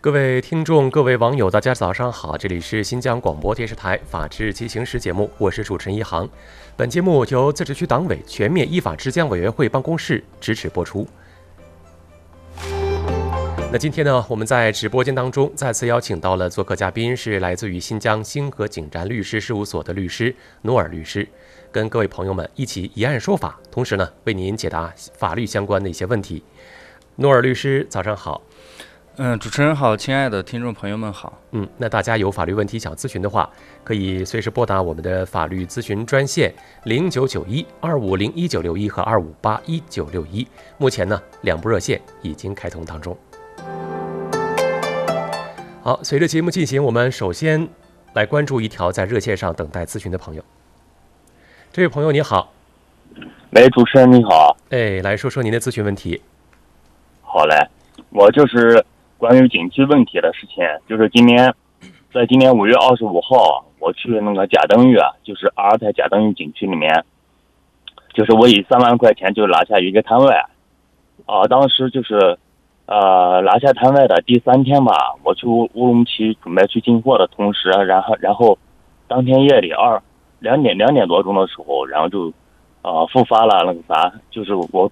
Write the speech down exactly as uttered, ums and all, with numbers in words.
各位听众、各位网友，大家早上好！这里是新疆广播电视台法治进行时节目，我是主持人一航。本节目由自治区党委全面依法治疆委员会办公室支持播出。那今天呢，我们在直播间当中再次邀请到了做客嘉宾，是来自于新疆星河景瞻律师事务所的律师努尔律师，跟各位朋友们一起以案说法，同时呢，为您解答法律相关的一些问题。努尔律师，早上好。 嗯，主持人好，亲爱的听众朋友们好。 嗯，那大家有法律问题想咨询的话，可以随时拨打我们的法律咨询专线零九九一二五零一九六一和二五八一九六一。目前呢，两部热线已经开通当中。好，随着节目进行，我们首先来关注一条在热线上等待咨询的朋友。这位朋友你好。 喂，主持人你好。 哎，来说说您的咨询问题。 好嘞，我就是关于景区问题的事情，就是今年，在今年五月二十五号，我去那个贾登峪啊，就是阿尔泰贾登峪景区里面，就是我以三万块钱就拿下一个摊位，啊，当时就是，呃，拿下摊位的第三天吧，我去乌鲁木齐准备去进货的同时，然后然后，当天夜里二两点两点多钟的时候，然后就，呃，复发了那个啥，就是我